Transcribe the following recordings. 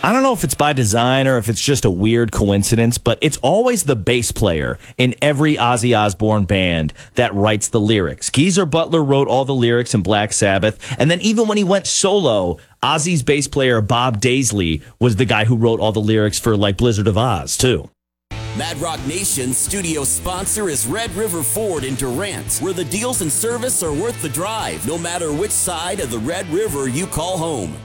I don't know if it's by design or if it's just a weird coincidence, but it's always the bass player in every Ozzy Osbourne band that writes the lyrics. Geezer Butler wrote all the lyrics in Black Sabbath, and then even when he went solo, Ozzy's bass player Bob Daisley was the guy who wrote all the lyrics for like Blizzard of Oz too. Mad Rock Nation's studio sponsor is Red River Ford in Durant, where the deals and service are worth the drive, no matter which side of the Red River you call home.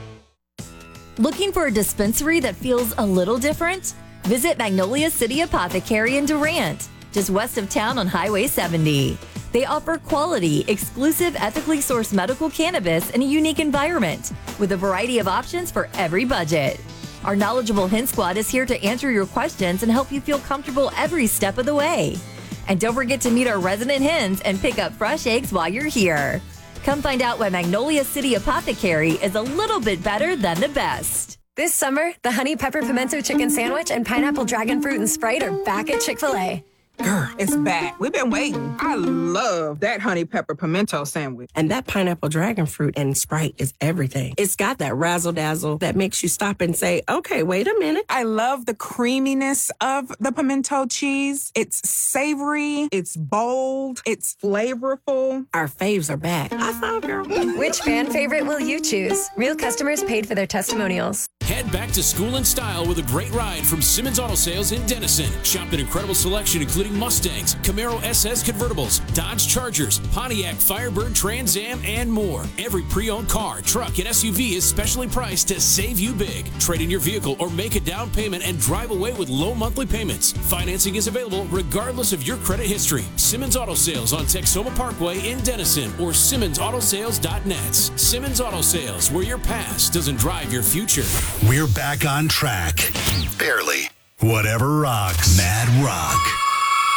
Looking for a dispensary that feels a little different? Visit Magnolia City Apothecary in Durant, just west of town on Highway 70. They offer quality, exclusive, ethically sourced medical cannabis in a unique environment, with a variety of options for every budget. Our knowledgeable Hen Squad is here to answer your questions and help you feel comfortable every step of the way. And don't forget to meet our resident hens and pick up fresh eggs while you're here. Come find out why Magnolia City Apothecary is a little bit better than the best. This summer, the Honey Pepper Pimento Chicken Sandwich and Pineapple Dragon Fruit and Sprite are back at Chick-fil-A. Girl, it's back. We've been waiting. I love that honey pepper pimento sandwich. And that pineapple dragon fruit and Sprite is everything. It's got that razzle dazzle that makes you stop and say, okay, wait a minute. I love the creaminess of the pimento cheese. It's savory, it's bold, it's flavorful. Our faves are back. I saw, girl. Which fan favorite will you choose? Real customers paid for their testimonials. Head back to school in style with a great ride from Simmons Auto Sales in Denison. Shop an incredible selection including Mustangs, Camaro SS convertibles, Dodge Chargers, Pontiac Firebird Trans Am, and more. Every pre-owned car, truck, and SUV is specially priced to save you big. Trade in your vehicle or make a down payment and drive away with low monthly payments. Financing is available regardless of your credit history. Simmons Auto Sales on Texoma Parkway in Denison or SimmonsAutoSales.net. Simmons Auto Sales, where your past doesn't drive your future. We're back on track. Barely. Whatever rocks. Mad Rock.